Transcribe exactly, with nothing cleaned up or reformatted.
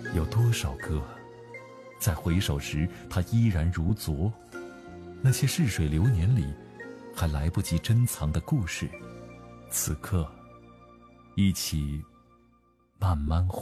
有多少个在回首时它依然如昨？那些逝水流年里还来不及珍藏的故事，此刻一起慢慢